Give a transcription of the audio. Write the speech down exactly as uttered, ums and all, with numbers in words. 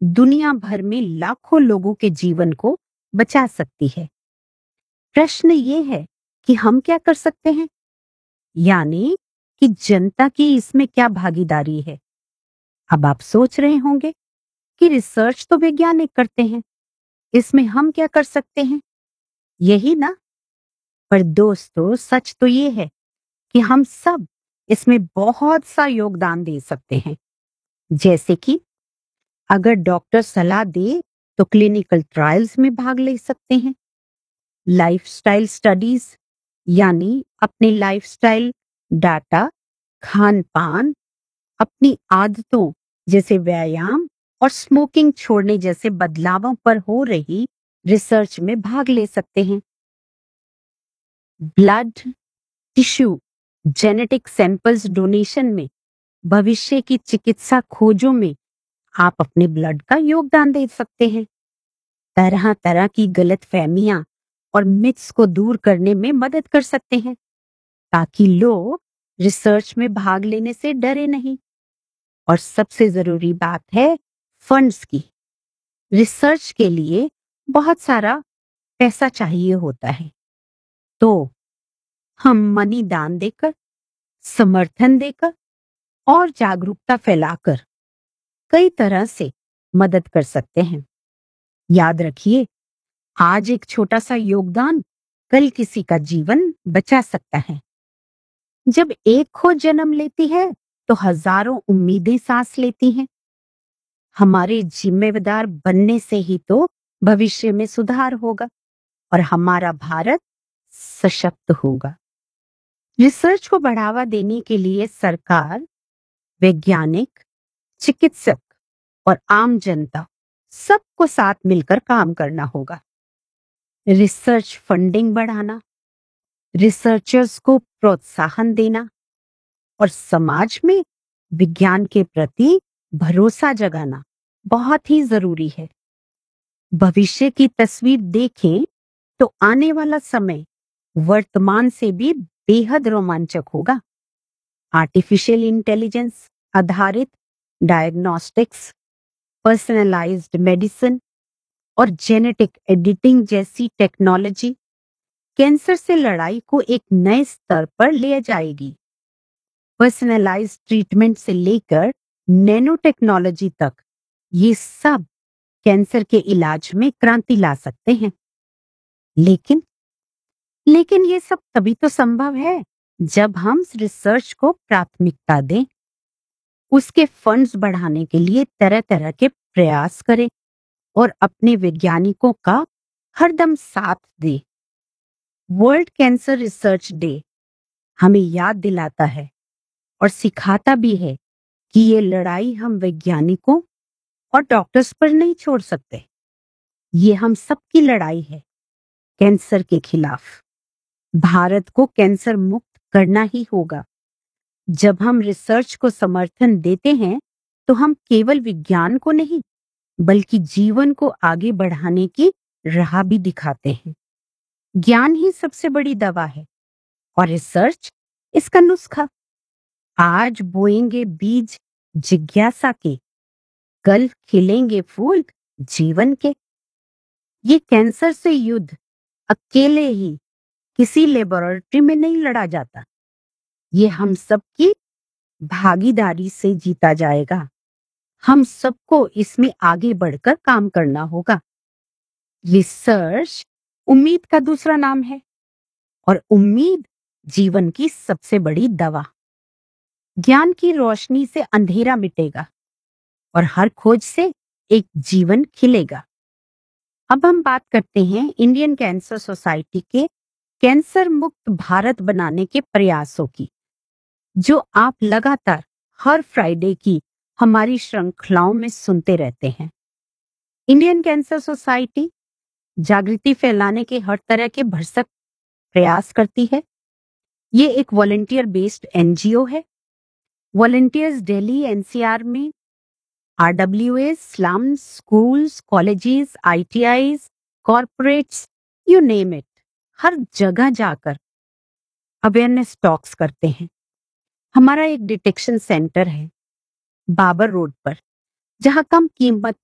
दुनिया भर में लाखों लोगों के जीवन को बचा सकती है। प्रश्न ये है कि हम क्या कर सकते हैं, यानी कि जनता की इसमें क्या भागीदारी है। अब आप सोच रहे होंगे कि रिसर्च तो वैज्ञानिक करते हैं, इसमें हम क्या कर सकते हैं, यही ना। पर दोस्तों, सच तो ये है कि हम सब इसमें बहुत सा योगदान दे सकते हैं। जैसे कि अगर डॉक्टर सलाह दे तो क्लिनिकल ट्रायल्स में भाग ले सकते हैं। लाइफस्टाइल स्टडीज, यानी अपनी लाइफस्टाइल डाटा, खान पान, अपनी आदतों जैसे व्यायाम और स्मोकिंग छोड़ने जैसे बदलावों पर हो रही रिसर्च में भाग ले सकते हैं। Blood, tissue, genetic samples donation में, भविष्य की चिकित्सा खोजों में आप अपने ब्लड का योगदान दे सकते हैं। तरह तरह की गलतफहमियां और मिथ्स को दूर करने में मदद कर सकते हैं, ताकि लोग रिसर्च में भाग लेने से डरे नहीं। और सबसे जरूरी बात है फंड्स की। रिसर्च के लिए बहुत सारा पैसा चाहिए होता है, तो हम मनी दान देकर, समर्थन देकर और जागरूकता फैलाकर कई तरह से मदद कर सकते हैं। याद रखिए, आज एक छोटा सा योगदान कल किसी का जीवन बचा सकता है। जब एक खोज जन्म लेती है तो हजारों उम्मीदें सांस लेती हैं। हमारे जिम्मेदार बनने से ही तो भविष्य में सुधार होगा और हमारा भारत सशक्त होगा। रिसर्च को बढ़ावा देने के लिए सरकार, वैज्ञानिक, चिकित्सक और आम जनता सबको साथ मिलकर काम करना होगा। रिसर्च फंडिंग बढ़ाना, रिसर्चर्स को प्रोत्साहन देना और समाज में विज्ञान के प्रति भरोसा जगाना बहुत ही जरूरी है। भविष्य की तस्वीर देखें तो आने वाला समय वर्तमान से भी बेहद रोमांचक होगा। आर्टिफिशियल इंटेलिजेंस आधारित डायग्नोस्टिक्स, पर्सनलाइज्ड मेडिसिन और जेनेटिक एडिटिंग जैसी टेक्नोलॉजी कैंसर से लड़ाई को एक नए स्तर पर ले जाएगी। पर्सनलाइज्ड ट्रीटमेंट से लेकर नैनो टेक्नोलॉजी तक, ये सब कैंसर के इलाज में क्रांति ला सकते हैं। लेकिन लेकिन ये सब तभी तो संभव है जब हम रिसर्च को प्राथमिकता दें, उसके फंड्स बढ़ाने के लिए तरह तरह के प्रयास करें और अपने वैज्ञानिकों का हरदम साथ दें। वर्ल्ड कैंसर रिसर्च डे हमें याद दिलाता है और सिखाता भी है कि ये लड़ाई हम वैज्ञानिकों और डॉक्टर्स पर नहीं छोड़ सकते। ये हम सबकी लड़ाई है कैंसर के खिलाफ। भारत को कैंसर मुक्त करना ही होगा। जब हम रिसर्च को समर्थन देते हैं तो हम केवल विज्ञान को नहीं, बल्कि जीवन को आगे बढ़ाने की राह भी दिखाते हैं। ज्ञान ही सबसे बड़ी दवा है और रिसर्च इसका नुस्खा। आज बोएंगे बीज जिज्ञासा के, कल खिलेंगे फूल जीवन के। ये कैंसर से युद्ध अकेले ही किसी लेबोरेटरी में नहीं लड़ा जाता, ये हम सबकी भागीदारी से जीता जाएगा। हम सबको इसमें आगे बढ़कर काम करना होगा। रिसर्च उम्मीद का दूसरा नाम है और उम्मीद जीवन की सबसे बड़ी दवा। ज्ञान की रोशनी से अंधेरा मिटेगा और हर खोज से एक जीवन खिलेगा। अब हम बात करते हैं इंडियन कैंसर सोसाइटी के कैंसर मुक्त भारत बनाने के प्रयासों की, जो आप लगातार हर फ्राइडे की हमारी श्रृंखलाओं में सुनते रहते हैं। इंडियन कैंसर सोसाइटी जागृति फैलाने के हर तरह के भरसक प्रयास करती है। ये एक वॉलंटियर बेस्ड एनजीओ है। वॉलंटियर्स दिल्ली एनसीआर में RWS, slums, schools, colleges, ITIs, corporates, you name it, हर जगह जाकर अवेयरनेस टॉक्स करते हैं। हमारा एक डिटेक्शन सेंटर है बाबर रोड पर, जहां कम कीमत